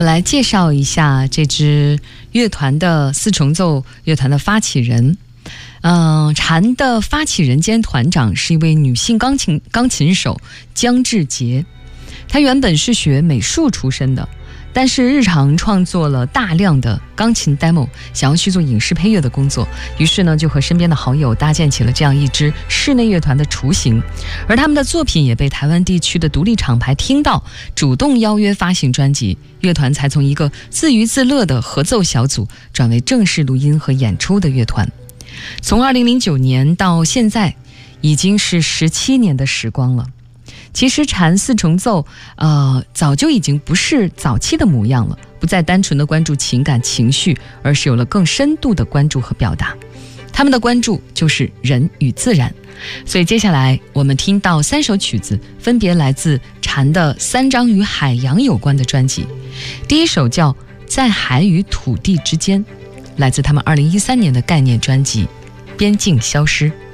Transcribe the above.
我来介绍一下这支乐团的四重奏乐团的发起人。蝉的发起人兼团长是一位女性钢琴手姜志杰。她原本是学美术出身的，但是日常创作了大量的钢琴 demo， 想要去做影视配乐的工作，于是呢就和身边的好友搭建起了这样一支室内乐团的雏形。而他们的作品也被台湾地区的独立厂牌听到，主动邀约发行专辑，乐团才从一个自娱自乐的合奏小组转为正式录音和演出的乐团。从2009年到现在已经是17年的时光了。其实蝉四重奏早就已经不是早期的模样了，不再单纯的关注情感情绪，而是有了更深度的关注和表达。他们的关注就是人与自然，所以接下来我们听到3首曲子，分别来自蝉的3张与海洋有关的专辑。第一首叫《在海与土地之间》，来自他们2013年的概念专辑《边境消失》。